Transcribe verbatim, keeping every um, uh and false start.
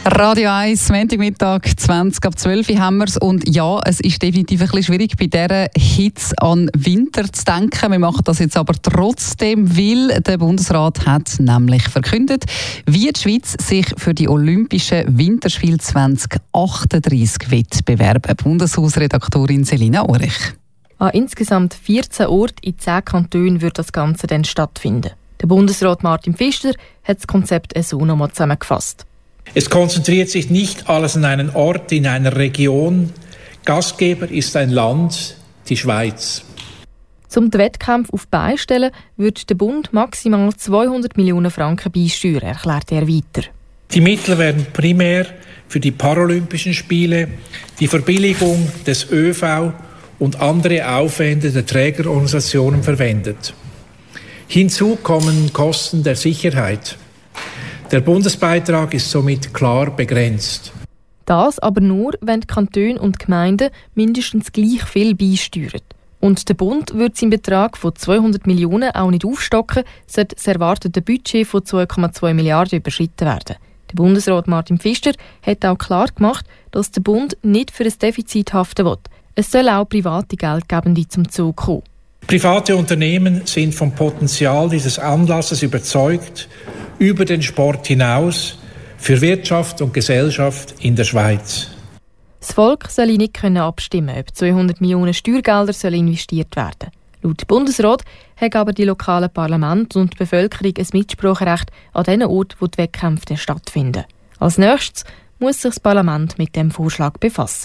Radio eins, Montagmittag, zwanzig ab zwölf Uhr haben wir es. Und ja, es ist definitiv ein bisschen schwierig, bei dieser Hitze an Winter zu denken. Wir machen das jetzt aber trotzdem, weil der Bundesrat hat nämlich verkündet, wie die Schweiz sich für die Olympischen Winterspiele zwanzig achtunddreißig wird bewerben. Bundeshausredaktorin Selina Orich. An insgesamt vierzehn Orten in zehn Kantonen wird das Ganze dann stattfinden. Der Bundesrat Martin Pfister hat das Konzept so nochmal zusammengefasst. Es konzentriert sich nicht alles an einen Ort, in einer Region. Gastgeber ist ein Land, die Schweiz. Um den Wettkampf auf die Beine zu stellen, wird der Bund maximal zweihundert Millionen Franken beisteuern, erklärt er weiter. Die Mittel werden primär für die Paralympischen Spiele, die Verbilligung des ÖV und andere Aufwände der Trägerorganisationen verwendet. Hinzu kommen Kosten der Sicherheit. Der Bundesbeitrag ist somit klar begrenzt. Das aber nur, wenn die Kantone und Gemeinden mindestens gleich viel beisteuern. Und der Bund wird seinen Betrag von zweihundert Millionen auch nicht aufstocken, sollte das erwartete Budget von zwei Komma zwei Milliarden überschritten werden. Der Bundesrat Martin Pfister hat auch klar gemacht, dass der Bund nicht für ein Defizit haften will. Es soll auch private Geldgebende zum Zug kommen. Private Unternehmen sind vom Potenzial dieses Anlasses überzeugt, über den Sport hinaus, für Wirtschaft und Gesellschaft in der Schweiz. Das Volk soll nicht abstimmen können, ob zweihundert Millionen Steuergelder sollen investiert werden. Laut Bundesrat haben aber die lokalen Parlamente und die Bevölkerung ein Mitspracherecht an den Orten, wo die Wettkämpfe stattfinden. Als nächstes muss sich das Parlament mit dem Vorschlag befassen.